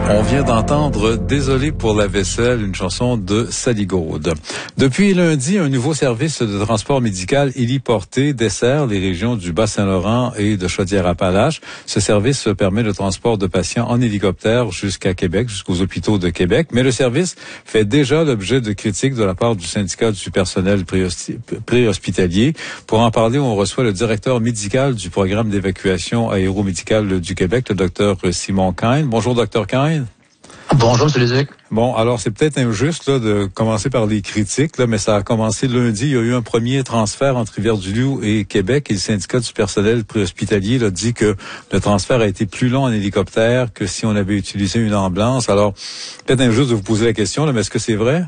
On vient d'entendre « Désolé pour la vaisselle », une chanson de Sally Gaude. Depuis lundi, un nouveau service de transport médical héliporté dessert les régions du Bas-Saint-Laurent et de Chaudière-Appalaches. Ce service permet le transport de patients en hélicoptère jusqu'à Québec, jusqu'aux hôpitaux de Québec. Mais le service fait déjà l'objet de critiques de la part du syndicat du personnel préhospitalier. Pour en parler, on reçoit le directeur médical du programme d'évacuation aéromédicale du Québec, le docteur Simon Kine. Bonjour, docteur Kine. Bonjour, M. Lévesque. Bon, alors c'est peut-être injuste là, de commencer par les critiques, là, mais ça a commencé lundi. Il y a eu un premier transfert entre Rivière-du-Loup et Québec et le syndicat du personnel préhospitalier a dit que le transfert a été plus long en hélicoptère que si on avait utilisé une ambulance. Alors, peut-être injuste de vous poser la question, là, mais est-ce que c'est vrai?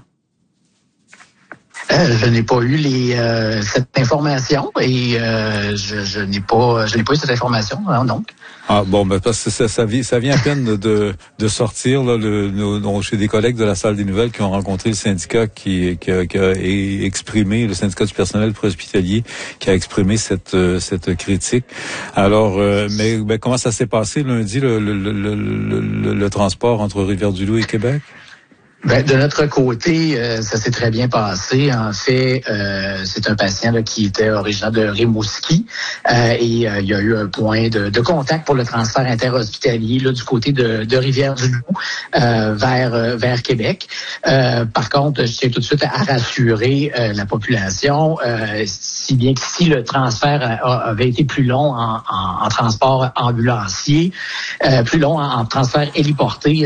Je n'ai pas eu cette information et je n'ai pas eu cette information, hein, donc. Ah bon, ben parce que ça vient à peine de sortir là, chez des collègues de la salle des nouvelles qui ont rencontré le syndicat qui a exprimé, le syndicat du personnel préhospitalier qui a exprimé cette critique. Alors, mais comment ça s'est passé lundi le transport entre Rivière-du-Loup et Québec? De notre côté, ça s'est très bien passé. En fait, c'est un patient là, qui était originaire de Rimouski et il y a eu un point de contact pour le transfert interhospitalier là, du côté de Rivière-du-Loup vers Québec. Par contre, je tiens tout de suite à rassurer la population, si bien que si le transfert avait été plus long en transport ambulancier, plus long en transfert héliporté,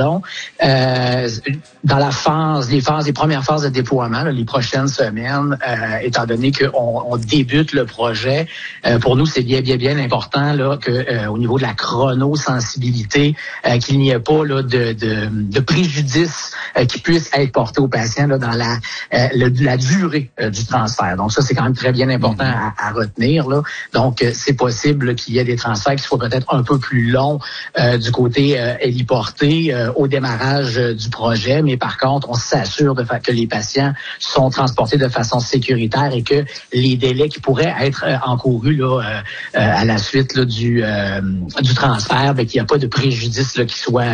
dans les premières phases de déploiement, là, les prochaines semaines, étant donné qu'on débute le projet, pour nous, c'est bien important là que au niveau de la chronosensibilité, qu'il n'y ait pas là de préjudice qui puisse être porté aux patients là, dans la durée du transfert. Donc ça, c'est quand même très bien important à retenir. Là. Donc, c'est possible qu'il y ait des transferts qui soient peut-être un peu plus longs du côté héliporté au démarrage du projet, mais par contre, on s'assure que les patients sont transportés de façon sécuritaire et que les délais qui pourraient être encourus là, à la suite là, du transfert, qu'il n'y a pas de préjudice là, qui soit